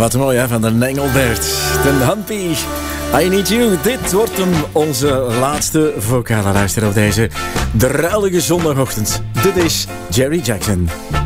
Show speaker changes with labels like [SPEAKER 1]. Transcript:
[SPEAKER 1] Wat mooi hè, van de Engelbert. De Humpy. I Need You. Dit wordt hem onze laatste vocale luister op deze druilige zondagochtend. Dit is Jerry Jackson.